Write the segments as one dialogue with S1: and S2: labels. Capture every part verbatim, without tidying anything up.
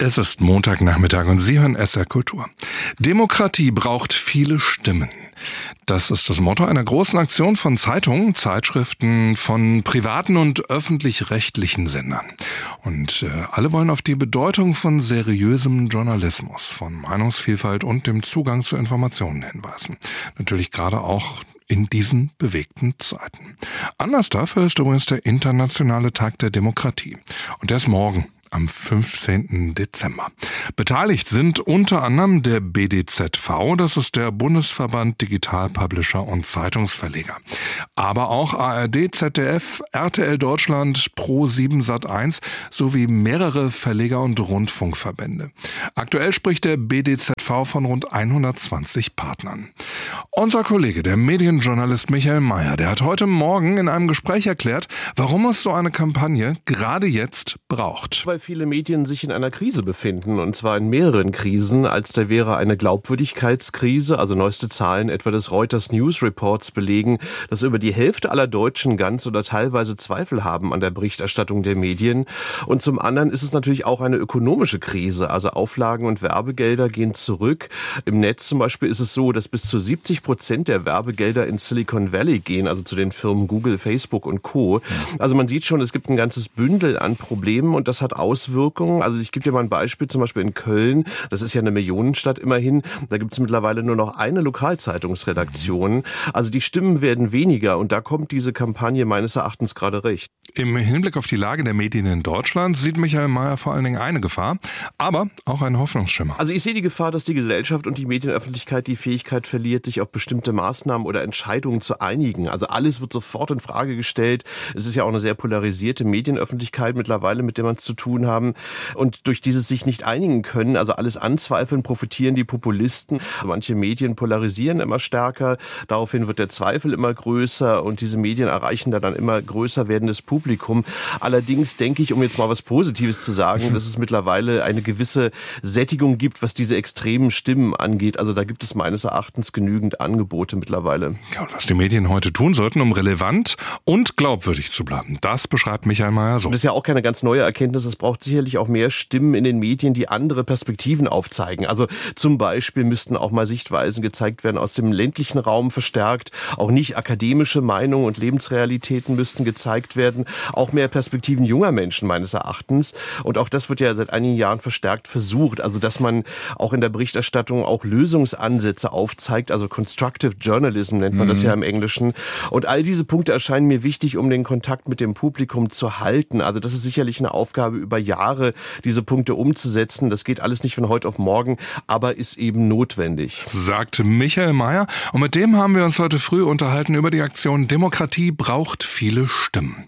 S1: Es ist Montagnachmittag und Sie hören S R Kultur. Demokratie braucht viele Stimmen. Das ist das Motto einer großen Aktion von Zeitungen, Zeitschriften, von privaten und öffentlich-rechtlichen Sendern. Und äh, alle wollen auf die Bedeutung von seriösem Journalismus, von Meinungsvielfalt und dem Zugang zu Informationen hinweisen. Natürlich gerade auch in diesen bewegten Zeiten. Anlass dafür ist übrigens der Internationale Tag der Demokratie. Und der ist morgen, am fünfzehnten Dezember. Beteiligt sind unter anderem der B D Z V, das ist der Bundesverband Digital Publisher und Zeitungsverleger. Aber auch A R D, Z D F, R T L Deutschland, Pro sieben Sat eins sowie mehrere Verleger und Rundfunkverbände. Aktuell spricht der B D Z V von rund hundertzwanzig Partnern. Unser Kollege, der Medienjournalist Michael Mayer, der hat heute Morgen in einem Gespräch erklärt, warum es so eine Kampagne gerade jetzt braucht.
S2: Weil viele Medien sich in einer Krise befinden, und zwar in mehreren Krisen. Als da wäre eine Glaubwürdigkeitskrise, also neueste Zahlen etwa des Reuters News Reports belegen, dass über die Hälfte aller Deutschen ganz oder teilweise Zweifel haben an der Berichterstattung der Medien. Und zum anderen ist es natürlich auch eine ökonomische Krise, also Auflagen und Werbegelder gehen zurück. Im Netz zum Beispiel ist es so, dass bis zu siebzig Prozent der Werbegelder in Silicon Valley gehen, also zu den Firmen Google, Facebook und Co. Also man sieht schon, es gibt ein ganzes Bündel an Problemen und das hat Auswirkungen. Also ich gebe dir mal ein Beispiel, zum Beispiel in Köln, das ist ja eine Millionenstadt immerhin, da gibt es mittlerweile nur noch eine Lokalzeitungsredaktion. Also die Stimmen werden weniger und da kommt diese Kampagne meines Erachtens gerade recht.
S1: Im Hinblick auf die Lage der Medien in Deutschland sieht Michael Mayer vor allen Dingen eine Gefahr, aber auch einen Hoffnungsschimmer.
S2: Also ich sehe die Gefahr, dass die Gesellschaft und die Medienöffentlichkeit die Fähigkeit verliert, sich auf bestimmte Maßnahmen oder Entscheidungen zu einigen. Also alles wird sofort in Frage gestellt. Es ist ja auch eine sehr polarisierte Medienöffentlichkeit mittlerweile, mit der man es zu tun haben. Und durch dieses sich nicht einigen können, also alles anzweifeln, profitieren die Populisten. Manche Medien polarisieren immer stärker. Daraufhin wird der Zweifel immer größer und diese Medien erreichen dann ein immer größer werdendes Publikum. Allerdings denke ich, um jetzt mal was Positives zu sagen, dass es mittlerweile eine gewisse Sättigung gibt, was diese extremen Stimmen angeht. Also da gibt es meines Erachtens genügend Angebote mittlerweile.
S1: Ja, und was die Medien heute tun sollten, um relevant und glaubwürdig zu bleiben, das beschreibt Michael Mayer so.
S2: Das ist ja auch keine ganz neue Erkenntnis. Es braucht sicherlich auch mehr Stimmen in den Medien, die andere Perspektiven aufzeigen. Also zum Beispiel müssten auch mal Sichtweisen gezeigt werden aus dem ländlichen Raum verstärkt. Auch nicht akademische Meinungen und Lebensrealitäten müssten gezeigt werden. Auch mehr Perspektiven junger Menschen meines Erachtens. Und auch das wird ja seit einigen Jahren verstärkt versucht. Also dass man auch in der Berichterstattung auch Lösungsansätze aufzeigt. Also Constructive Journalism nennt man mhm. das ja im Englischen. Und all diese Punkte erscheinen mir wichtig, um den Kontakt mit dem Publikum zu halten. Also das ist sicherlich eine Aufgabe über Jahre, diese Punkte umzusetzen. Das geht alles nicht von heute auf morgen, aber ist eben notwendig.
S1: Sagt Michael Mayer. Und mit dem haben wir uns heute früh unterhalten über die Aktion Demokratie braucht viele Stimmen.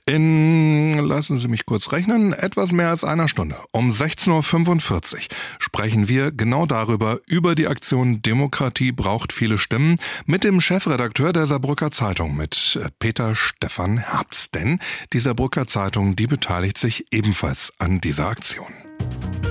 S1: In, lassen Sie mich kurz rechnen, etwas mehr als einer Stunde, um sechzehn Uhr fünfundvierzig, sprechen wir genau darüber, über die Aktion Demokratie braucht viele Stimmen, mit dem Chefredakteur der Saarbrücker Zeitung, mit Peter Stefan Herbst. Denn die Saarbrücker Zeitung, die beteiligt sich ebenfalls an dieser Aktion.